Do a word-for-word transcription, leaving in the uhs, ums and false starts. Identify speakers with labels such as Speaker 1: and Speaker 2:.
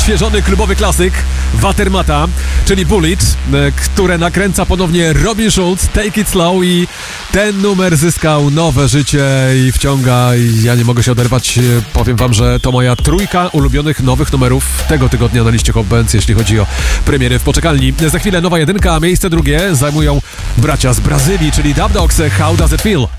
Speaker 1: odświeżony klubowy klasyk Watermata, czyli Bullet, które nakręca ponownie Robin Schulz, Take It Slow, i ten numer zyskał nowe życie i wciąga, i ja nie mogę się oderwać. Powiem wam, że to moja trójka ulubionych nowych numerów tego tygodnia na liście Hot Bands, jeśli chodzi o premiery w poczekalni. Za chwilę nowa jedynka, a miejsce drugie zajmują bracia z Brazylii, czyli Dub Dogs, How Does It Feel?